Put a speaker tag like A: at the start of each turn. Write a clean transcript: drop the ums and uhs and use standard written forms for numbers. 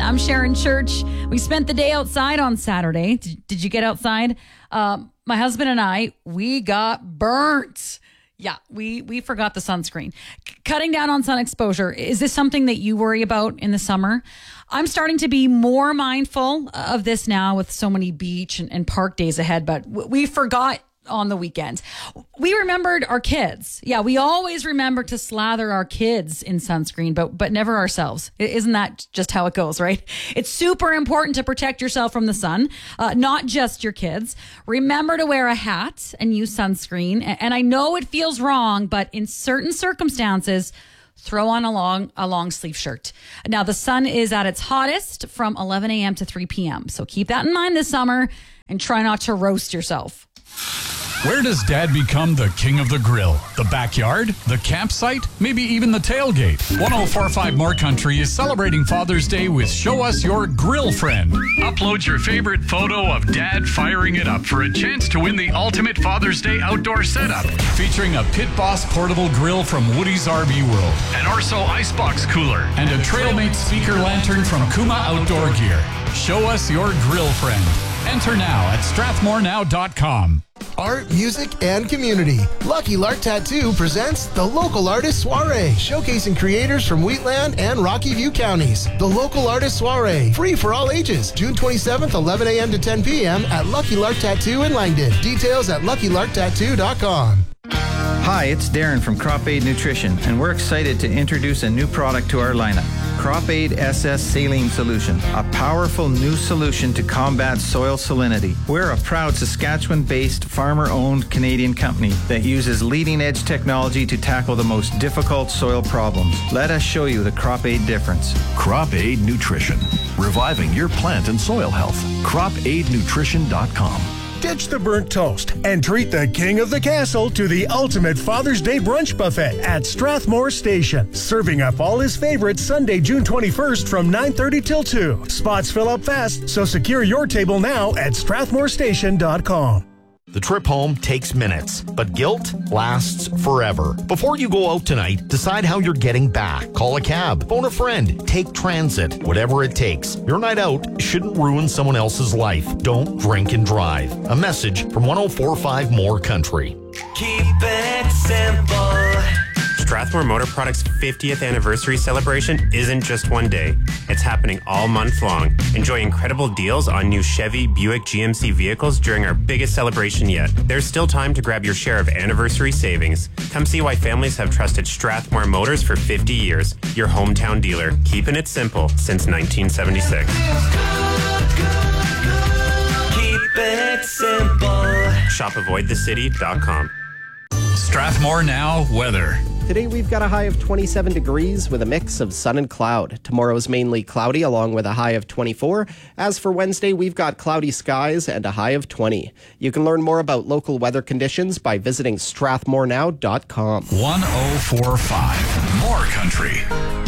A: I'm Sharon Church. We spent the day outside on Saturday. Did you get outside? My husband and I, we got burnt. Yeah, we forgot the sunscreen. Cutting down on sun exposure, is this something that you worry about in the summer? I'm starting to be more mindful of this now with so many beach and park days ahead, but we forgot on the weekend. We remembered our kids. Yeah, we always remember to slather our kids in sunscreen, but never ourselves. Isn't that just how it goes, right? It's super important to protect yourself from the sun, not just your kids. Remember to wear a hat and use sunscreen. And I know it feels wrong, but in certain circumstances, throw on a long sleeve shirt. Now, the sun is at its hottest from 11 a.m. to 3 p.m. So keep that in mind this summer and try not to roast yourself.
B: Where does Dad become the king of the grill? The backyard? The campsite? Maybe even the tailgate? 104.5 More Country is celebrating Father's Day with Show Us Your Grill Friend. Upload your favorite photo of Dad firing it up for a chance to win the ultimate Father's Day outdoor setup, featuring a Pit Boss portable grill from Woody's RV World, an Orso icebox cooler, and a Trailmate speaker lantern from Kuma Outdoor Gear. Show us your grill friend. Enter now at strathmorenow.com.
C: Art, music, and community. Lucky Lark Tattoo presents the Local Artist Soiree, showcasing creators from Wheatland and Rocky View counties. The Local Artist Soiree, free for all ages, June 27th, 11 a.m. to 10 p.m. at Lucky Lark Tattoo in Langdon. Details at luckylarktattoo.com.
D: Hi, it's Darren from Crop Aid Nutrition, and we're excited to introduce a new product to our lineup. Crop Aid SS Saline Solution, a powerful new solution to combat soil salinity. We're a proud Saskatchewan-based, farmer-owned Canadian company that uses leading-edge technology to tackle the most difficult soil problems. Let us show you the Crop Aid difference.
E: Crop Aid Nutrition, reviving your plant and soil health. CropAidNutrition.com.
F: Ditch the burnt toast and treat the king of the castle to the ultimate Father's Day brunch buffet at Strathmore Station. Serving up all his favorites Sunday, June 21st from 9:30 till 2. Spots fill up fast, so secure your table now at strathmorestation.com.
G: The trip home takes minutes, but guilt lasts forever. Before you go out tonight, decide how you're getting back. Call a cab, phone a friend, take transit, whatever it takes. Your night out shouldn't ruin someone else's life. Don't drink and drive. A message from 104.5 More Country.
H: Keep it simple. Strathmore Motor Products' 50th anniversary celebration isn't just one day. It's happening all month long. Enjoy incredible deals on new Chevy, Buick, GMC vehicles during our biggest celebration yet. There's still time to grab your share of anniversary savings. Come see why families have trusted Strathmore Motors for 50 years. Your hometown dealer, keeping it simple since 1976. Keep it simple. Shop avoidthecity.com.
B: Strathmore Now weather.
I: Today we've got a high of 27 degrees with a mix of sun and cloud. Tomorrow's mainly cloudy along with a high of 24. As for Wednesday, we've got cloudy skies and a high of 20. You can learn more about local weather conditions by visiting strathmorenow.com.
B: 104.5 More Country.